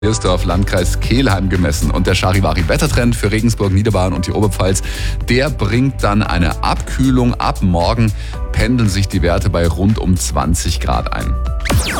Wilsdorf, Landkreis Kelheim gemessen. Und der Charivari-Wettertrend für Regensburg, Niederbayern und die Oberpfalz, der bringt dann eine Abkühlung. Ab morgen pendeln sich die Werte bei rund um 20 Grad ein.